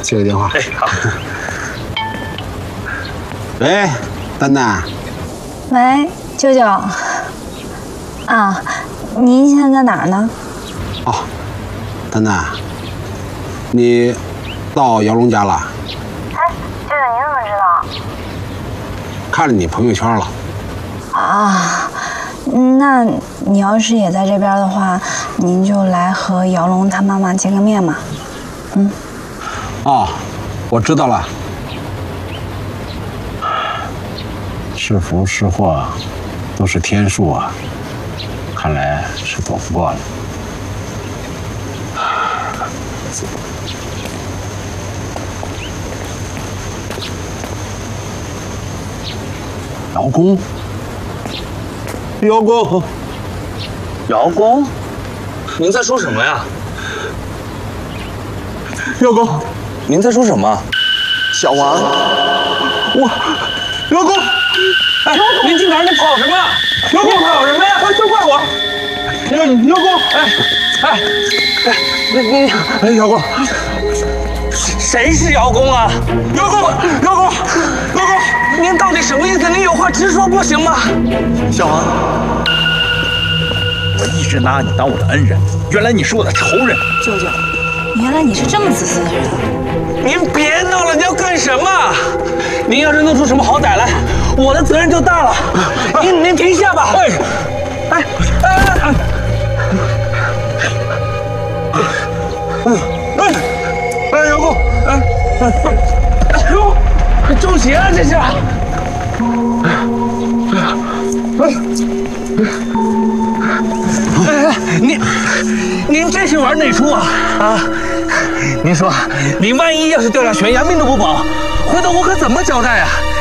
接个电话。 哎，好。 喂，丹丹。 喂，舅舅。啊，您现在在哪儿呢？ 哦，丹丹，你到姚龙家了？ 哎，舅舅，您怎么知道？ 看了你朋友圈了。 啊，那你要是也在这边的话，您就来和姚龙他妈妈见个面嘛。嗯。 哦，我知道了。是福是祸，都是天数啊，看来是躲不过了。姚公，姚公， 姚公，您在说什么呀？ 姚公， 您在说什么？ 小王， 姚公， 哎，您进哪儿？你跑什么？姚公跑什么呀？都怪我！姚公， 哎，姚公， 谁是姚公啊？姚公，您到底什么意思？您有话直说不行吗？ 小王，我一直拿你当我的恩人，原来你是我的仇人。 舅舅，原来你是这么自私的人。 您别闹了，你要干什么？您要是弄出什么好歹来，我的责任就大了。您停下吧。 姚公， 哟，中邪了这是。您这是玩哪出啊？啊！您说，您万一要是掉下悬崖，命都不保，回头我可怎么交代啊？